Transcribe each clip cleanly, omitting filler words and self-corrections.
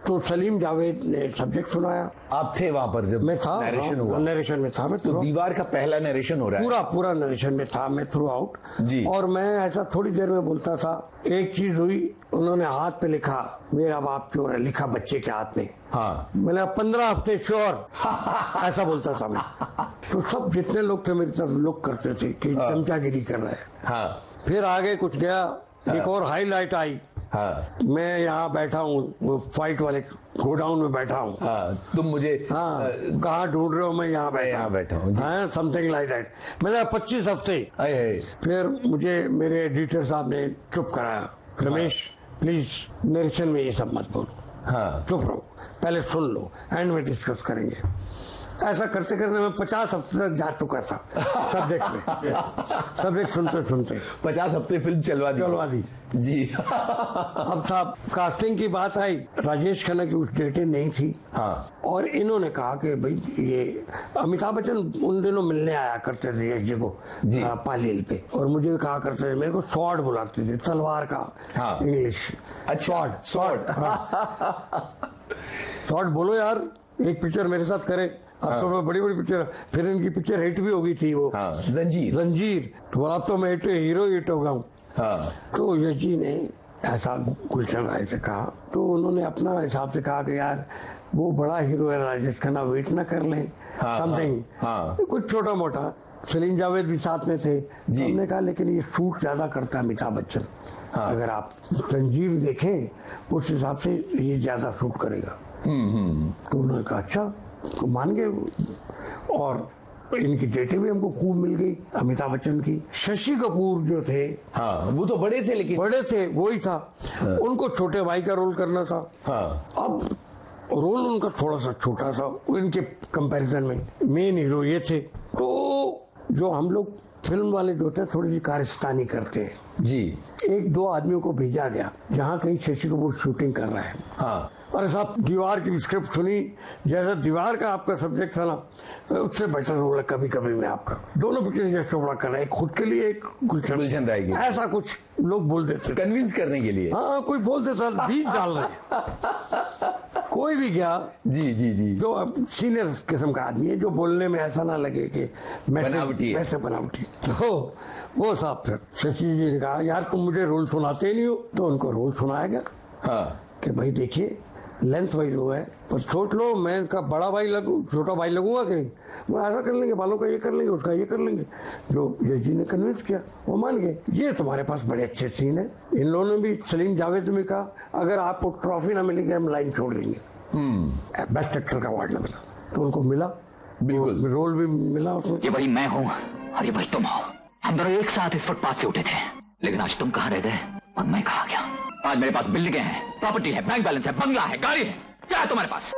तो सलीम जावेद ने सब्जेक्ट सुनाया। आप थे वहां पर जब मैं था, नरेशन हुआ? नरेशन में था मैं। तो दीवार का पहला नरेशन हो रहा है? पूरा नरेशन में था मैं थ्रू आउट जी। और मैं ऐसा थोड़ी देर में बोलता था। एक चीज हुई, उन्होंने हाथ पे लिखा, मेरा बाप चोर है, लिखा बच्चे के हाथ में। हाँ। मैंने 15 हफ्ते श्योर ऐसा बोलता था मैं। तो सब जितने लोग थे मेरी तरफ लुक करते थे कि चमचागिरी कर रहा है। हाँ। फिर आगे कुछ गया, एक और हाईलाइट आई। हाँ। मैं यहाँ बैठा हूँ, वो फाइट वाले गोडाउन में बैठा हूँ। हाँ, तुम मुझे कहाँ ढूंढ रहे हो? मैं यहाँ बैठा हूँ। Something like that. मैंने 25 हफ्ते। फिर मुझे मेरे एडिटर साहब ने चुप कराया, रमेश प्लीज नरेशन में ये सब मत बोलो। हाँ। चुप रहो, पहले सुन लो, एंड में डिस्कस करेंगे। ऐसा करते करते मैं 50 हफ्ते तक जा चुका था सब्जेक्ट सुनते सुनते। 50 हफ्ते फिल्म चलवा दी जी। अब साहब कास्टिंग की बात आई, राजेश खन्ना की उस डेटें नहीं थी। हाँ। और इन्होंने कहा कि भाई ये अमिताभ बच्चन उन दिनों मिलने आया करते थे यश जी को पालील पे, और मुझे कहा करते थे, मेरे को स्वॉर्ड बुलाते थे, तलवार का। हाँ। English sword. स्वॉर्ड बोलो यार, एक पिक्चर मेरे साथ करे। अब तो मैं बड़ी पिक्चर, फिर इनकी पिक्चर हिट भी हो गई थी वो। हाँ, जंजीर। तो अब तो मैं हीरो हिट हो गया हूँ। हाँ। तो यश जी ने ऐसा गुलशन राय से कहा, तो उन्होंने अपना हिसाब से कहा कि यार वो बड़ा हीरो है राजेश खन्ना, वेट ना कर लें। समथिंग। हाँ। कुछ छोटा मोटा। सलीम जावेद भी साथ में थे। हमने कहा लेकिन ये सूट ज्यादा करता है अमिताभ बच्चन। हाँ। अगर आप जंजीर देखें उस हिसाब से ये ज्यादा सूट करेगा। तो उन्होंने कहा अच्छा, तो मान गए। और इनकी डेटें भी हमको खूब मिल गई अमिताभ बच्चन की। शशि कपूर जो थे, हाँ, वो तो बड़े थे, लेकिन बड़े थे, वही था। हाँ। उनको छोटे भाई का रोल करना था। हाँ। अब रोल उनका थोड़ा सा छोटा था इनके कंपैरिजन में, मेन हीरो ये थे। तो जो हम लोग फिल्म वाले जो थे थोड़ी सी कारस्तानी करते हैं जी। 1-2 आदमियों को भेजा गया जहाँ कहीं शशि कपूर शूटिंग कर रहा है। हाँ। अरे साहब दीवार की स्क्रिप्ट सुनी, जैसा दीवार का आपका सब्जेक्ट था ना, उससे बेटर रोल है कभी कभी में आपका। दोनों पिक्चर जैसे चोपड़ा कर रहा है, खुद के लिए एक गुलशन राय की, ऐसा कुछ लोग बोल देते, कन्विंस करने के लिए। हाँ, कोई बोल देता, बीज डाल रहे। कोई भी गया जी जी जी, जो सीनियर किस्म का आदमी है, जो बोलने में ऐसा ना लगे कि वैसे बनावटी। तो वो साहब फिर शशि जी ने कहा यार तुम मुझे रोल सुनाते ही नहीं हो, तो उनको रोल सुनाया गया। हाँ। कि भाई देखिए लेंथ वाइज वो है, पर सोच लो मैं इनका बड़ा भाई लगूं, छोटा भाई लगूंगा कहीं, वो ऐसा कर लेंगे, बालों का ये कर लेंगे, उसका ये कर लेंगे। जो यश जी ने कन्विंस किया वो मान गए। ये तुम्हारे पास बड़े अच्छे सीन है। इन लोगों ने भी, सलीम जावेद ने कहा अगर आपको ट्रॉफी ना मिलेगी हम लाइन छोड़ देंगे। बेस्ट एक्टर का अवार्ड ना मिला, तो उनको मिला, बिल्कुल रोल भी मिला उसमें। ये वही मैं हूँ और ये वही तुम हो। हम दोनों एक साथ इस फुटपाथ से उठे थे, लेकिन आज तुम कहाँ रह गए और मैं कहाँ गया। आज मेरे पास बिल्डिंगें हैं, प्रॉपर्टी है, बैंक बैलेंस है, बंगला है, गाड़ी है। क्या है तुम्हारे पास?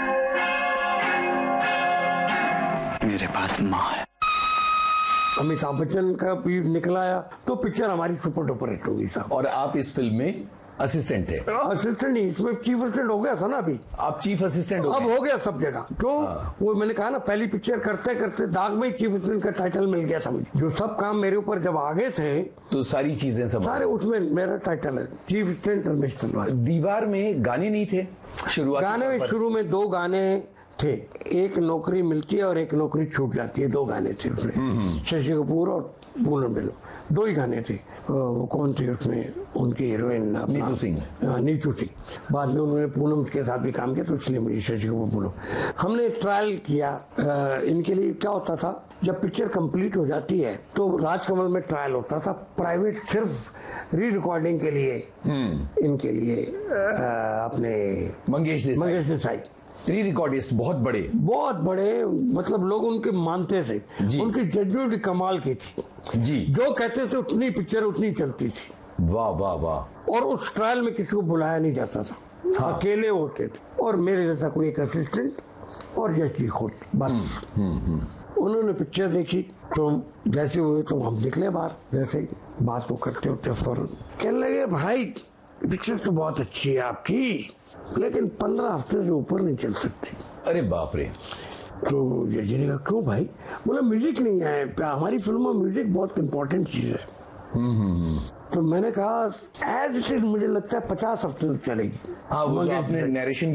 मेरे पास माँ है। अमिताभ बच्चन का भी निकला आया तो पिक्चर हमारी सुपर डुपर हिट हो गई साहब। और आप इस फिल्म में असिस्टेंट थे? असिस्टेंट नहीं, इसमें चीफ असिस्टेंट हो गया था ना। अभी आप चीफ असिस्टेंट अब हो गया सब जगह। तो वो मैंने कहा ना, पहली पिक्चर करते करते दाग में चीफ असिस्टेंट का टाइटल मिल गया था मुझे। जो सब काम मेरे ऊपर जब आगे थे तो सारी चीजें सब सारे उसमें मेरा टाइटल है चीफ असिस्टेंट रमेश तलवार। दीवार में गाने नहीं थे शुरुआत? गाने में शुरू में 2 गाने थे, एक नौकरी मिलती है और एक नौकरी छूट जाती है, 2 गाने थे उसमें। शशि कपूर और पूनम ढिल्लों, 2 ही गाने थे। वो कौन थे उसमें? उनकी हीरोइन नीतू सिंह। बाद में उन्होंने पूनम के साथ भी काम किया, तो इसलिए मुझे शशि कपूर पूनम। हमने ट्रायल किया इनके लिए। क्या होता था, जब पिक्चर कंप्लीट हो जाती है तो राजकमल में ट्रायल होता था प्राइवेट, सिर्फ री रिकॉर्डिंग के लिए। इनके लिए अपने मंगेश देसाई री रिकॉर्डिस्ट, बहुत बड़े, मतलब लोग उनके मानते थे। उनकी जजमेंट भी कमाल की थी जी। जो कहते थे उतनी पिक्चर उतनी चलती थी। वाह वाह वाह। और उस ट्रायल में किसी को बुलाया नहीं जाता था। हाँ। अकेले होते थे, और मेरे जैसा कोई एक असिस्टेंट और यश जी खुद, बस। उन्होंने पिक्चर देखी तो जैसे हुए तो हम निकले बाहर, जैसे बात तो करते होते फौरन कहने लगे भाई पिक्चर तो बहुत अच्छी है आपकी, लेकिन 15 हफ्ते से ऊपर नहीं चल सकती। अरे बाप रे। तो यश जी ने कहा क्यों भाई? बोला म्यूजिक नहीं है हमारी फिल्म में, म्यूजिक बहुत इंपॉर्टेंट चीज है। तो मैंने कहा एज इट इज मुझे लगता है 50 हफ्ते तक चलेगी। हाँ, वो आपने नरेशन